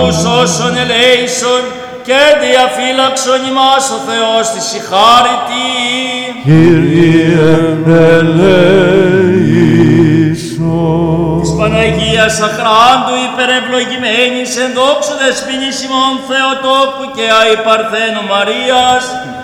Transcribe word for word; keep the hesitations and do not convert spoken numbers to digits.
όλους όσων ελέησον και διαφύλαξον ημάς ο Θεός της η χάριτη. Κύριε ελέησον. Της Παναγίας Αχράντου υπερευλογημένης εν δόξου δεσποινής ημών Θεοτόκου και αϊ Παρθένου Μαρίας,